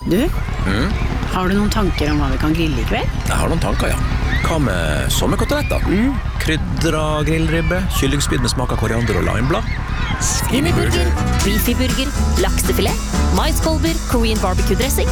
Du, har du noen tanker om hva vi kan grille I kveld? Jeg har noen tanker, ja. Hva med sommerkoteletter? Krydra grillribbe, kyllingspyd med smak av koriander og limeblad. Skinnyburger, beefyburger, laksefilet, maiskolber, Korean barbecue dressing